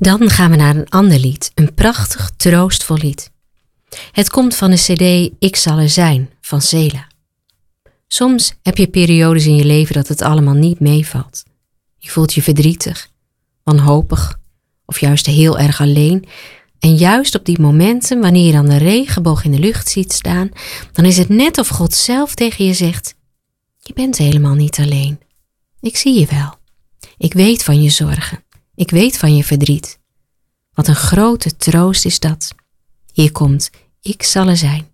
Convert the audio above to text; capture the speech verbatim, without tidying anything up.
Dan gaan we naar een ander lied, een prachtig, troostvol lied. Het komt van de cd Ik zal er zijn van Sela. Soms heb je periodes in je leven dat het allemaal niet meevalt. Je voelt je verdrietig, wanhopig of juist heel erg alleen. En juist op die momenten, wanneer je dan de regenboog in de lucht ziet staan, dan is het net of God zelf tegen je zegt: je bent helemaal niet alleen. Ik zie je wel. Ik weet van je zorgen. Ik weet van je verdriet. Wat een grote troost is dat. Hier komt Ik zal er zijn.